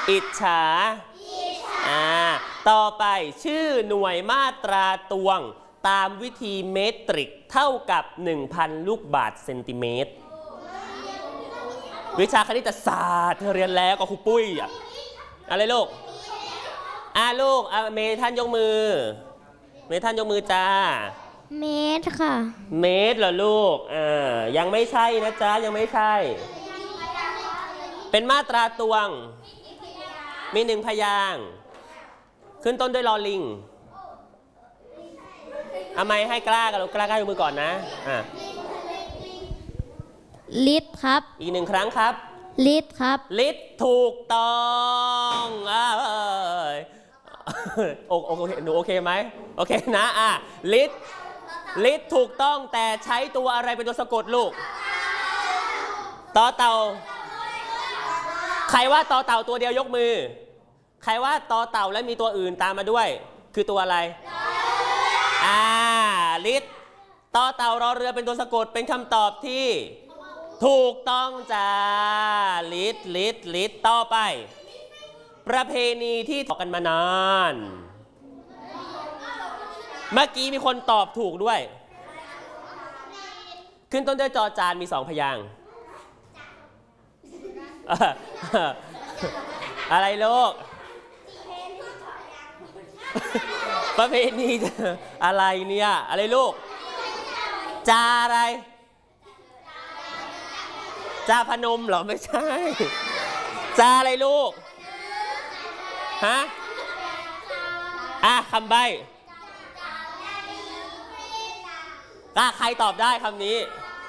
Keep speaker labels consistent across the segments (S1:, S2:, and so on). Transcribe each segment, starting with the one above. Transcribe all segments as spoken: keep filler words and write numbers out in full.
S1: อิจฉาอ่าต่อไปชื่อหน่วยมาตราตวงตามวิธีเมตริกเท่ากับ หนึ่งพัน ลูกบาศก์เซนติเมตรวิชาคณิตศาสตร์เธอเรียนแล้วก็ครูปุ้ยอะอะไรลูกอ่าลูกอ่าเมท่านยกมือเมท่านยกมือจ้า
S2: เมตรค่ะ
S1: เมตรเหรอลูกอ่ายังไม่ใช่นะจ๊ะยังไม่ใช่เป็นมาตราตวงมีหนึ่งพยางค์ขึ้นต้นด้วยลอลิงเอาไม้ให้กล้ากันลูกกล้ากล้ายกมือก่อนนะอ่า
S2: ลิตรครับ
S1: อีกหนึ่งครั้งครับ
S2: ลิตรครับ
S1: ลิตรถูกต้องอ่าโอโอเคหนูโอเคไหมโอเคนะอ่ะลิตรลิตรถูกต้องแต่ใช้ตัวอะไรเป็นตัวสะกดลูกต่อเต่าใครว่าต่อเต่าตัวเดียวยกมือใครว่าต่อเต่าและมีตัวอื่นตามมาด้วยคือตัวอะไรอ่าลิตรต่อเต่ารอเรือเป็นตัวสะกดเป็นคำตอบที่ถูกต้องจ้าลิตรลิตรลิตรต่อไปประเพณีที่ต่อกันมานานเมื่อกี้มีคนตอบถูกด้วยขึ้นต้นด้วยจอจานมีสองพยางค์อะไรลูกประเพณีอะไรเนี่ยอะไรลูกจาอะไรจาพนมเหรอไม่ใช่จาอะไรลูกฮะอ่ะคำใบ้อ่ะใครตอบได้คำนี้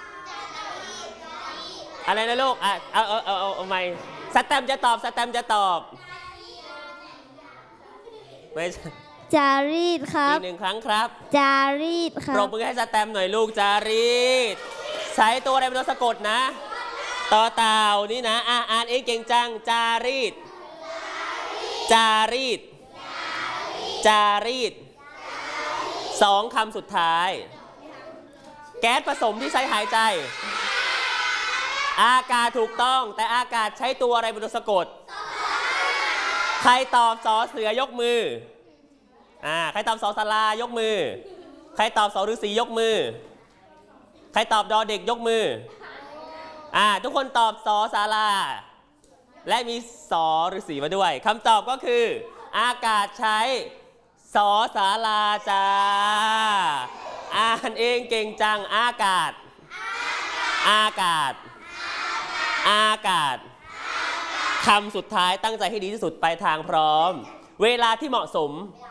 S1: อะไรนะลูกอ่ะเอาเอาเอาเอาเอาไม่สแตมจะตอบสแตมจะตอบไม่ใช่
S2: จารีตครับ
S1: อีกหนึ่งครั้งครับ
S2: จารีตครับ
S1: ปรบมือให้สแตมหน่อยลูกจารีตใช้ตัวอะไรเป็นตัวสะกดนะต่อเต่านี่นะอ่ะอ่านเองเก่งจังจารีตจารีตจารีตสองคำสุดท้ายแก๊สผสมที่ใช้หายใจอากาศถูกต้องแต่อากาศใช้ตัวอะไรเป็นตัวสะกดใครตอบสอเสือยกมืออ่าใครตอบสอสารายกมือใครตอบสอฤาษียกมือใครตอบดอเด็กยกมืออ่าทุกคนตอบสอสาราและมีสอฤาษีมาด้วยคำตอบก็คืออากาศใช้สอสาราจ้าอ่านเองเก่งจังอากาศอากาศอากาศคำสุดท้ายตั้งใจให้ดีที่สุดไปทางพร้อมเวลาที่เหมาะสม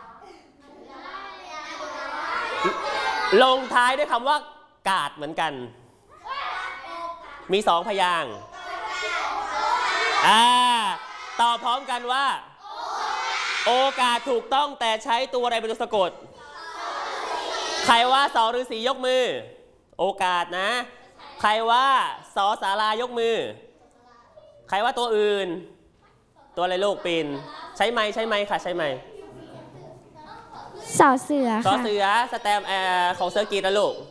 S1: ลงท้ายด้วยคำว่ากาดเหมือนกันมีสองพยางค์อ่าต่อพร้อมกันว่าโอกาสถูกต้องแต่ใช้ตัวอะไรเป็นตัวสะกดใครว่าสอฤาษียกมือโอกาสนะใครว่าสอสารายกมือใครว่าตัวอื่นตัวอะไรลูกปีนใช้ไม้ใช้ไม้ค่ะใช้ไม้
S2: สอเสือค่ะ
S1: สอเสือสแตมแอร์ของเซอร์กิตนะลูก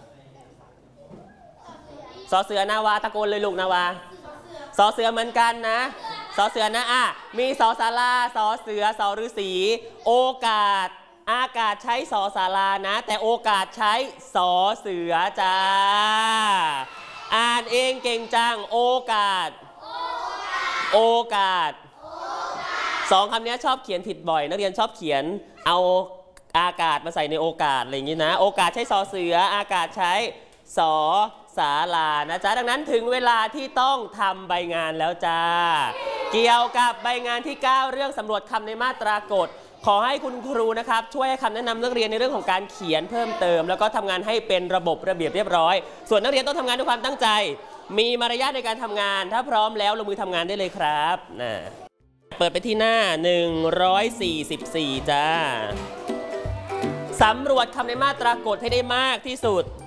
S1: สอเสือนาวาตะโกนเลยลูกนาวาสอเสือเหมือนกันนะสอเสือนะอ่ะมีสอสาราสอเสือสอฤาษีโอกาสอากาศใช้สอสารานะแต่โอกาสใช้สอเสือจ้าอ่านเองเก่งจังโอกาสโอกาสสองคำนี้ชอบเขียนผิดบ่อยนักเรียนชอบเขียนเอาอากาศมาใส่ในโอกาสอะไรอย่างนี้นะโอกาสใช้สอเสืออากาศใช้สอสารานะจ๊ะดังนั้นถึงเวลาที่ต้องทำใบงานแล้วจ้าเกี่ยวกับใบงานที่เก้าเรื่องสำรวจคำในมาตรากฎขอให้คุณครูนะครับช่วยให้คำแนะนำนักเรียนในเรื่องของการเขียนเพิ่มเติมแล้วก็ทำงานให้เป็นระบบระเบียบเรียบร้อยส่วนนักเรียนต้องทำงานด้วยความตั้งใจมีมารยาทในการทำงานถ้าพร้อมแล้วลงมือทำงานได้เลยครับนะเปิดไปที่หน้าหนึ่งร้อยสี่สิบสี่จ้าสำรวจคำในมาตรากฎให้ได้มากที่สุด